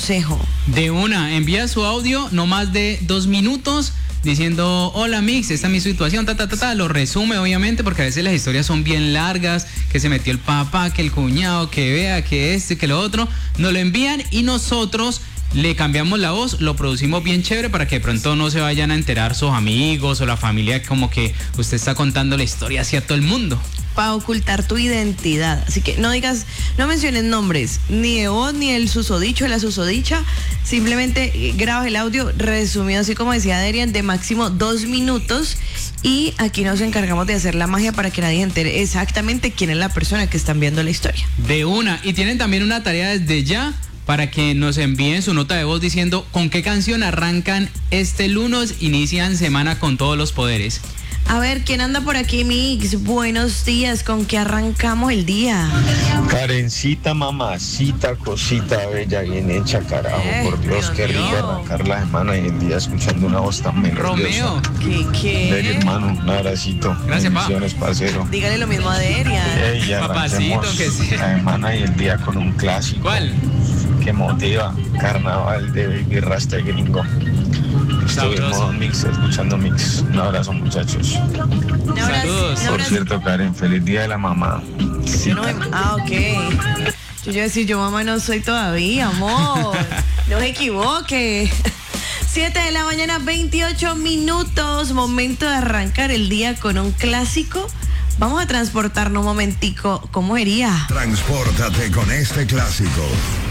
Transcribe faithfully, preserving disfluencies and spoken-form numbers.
consejo. De una, envía su audio, no más de dos minutos, diciendo, hola Mix, esta es mi situación, ta, ta, ta, ta, lo resume obviamente, porque a veces las historias son bien largas, que se metió el papá, que el cuñado, que vea, que este, que lo otro, nos lo envían y nosotros le cambiamos la voz, lo producimos bien chévere para que de pronto no se vayan a enterar sus amigos o la familia como que usted está contando la historia hacia todo el mundo. Para ocultar tu identidad. Así que no digas, no menciones nombres, ni de vos, ni el susodicho, la susodicha. Simplemente grabas el audio resumido, así como decía Derian, de máximo dos minutos. Y aquí nos encargamos de hacer la magia para que nadie se entere exactamente quién es la persona que está enviando la historia. De una. Y tienen también una tarea desde ya para que nos envíen su nota de voz diciendo con qué canción arrancan este lunes, inician semana con todos los poderes. A ver, ¿quién anda por aquí, Mix? Buenos días, ¿con qué arrancamos el día? Karencita, mamacita, cosita bella, bien hecha, carajo. Eh, por Dios, Dios qué rico mío. arrancar la semana y el día escuchando una voz tan melodiosa. Romeo. ¿Qué, qué? Dele, hermano, un abracito. Gracias, pa. Bendiciones, parcero. Dígale lo mismo a Derian. Ey, ya Papacito, arranquemos que sí. la semana y el día con un clásico. ¿Cuál? Que motiva, Carnaval de Baby Rasta y Gringo. Estoy en Sabroso. modo Mix, escuchando Mix. Un abrazo, muchachos. Un abrazo, Saludos. un Por abrazo. cierto, Karen, feliz día de la mamá. Yo no me- Ah, ok. Yo iba a decir, yo mamá no soy todavía, amor. No se equivoque. siete de la mañana, veintiocho minutos. Momento de arrancar el día con un clásico. Vamos a transportarnos un momentico. ¿Cómo sería? Transpórtate con este clásico.